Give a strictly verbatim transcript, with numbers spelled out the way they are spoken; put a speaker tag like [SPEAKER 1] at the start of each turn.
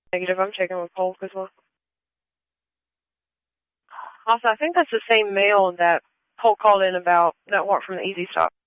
[SPEAKER 1] Negative, I'm checking with Polk as well. Also, I think that's the same mail that Polk called in about that walk from the Easy Stop.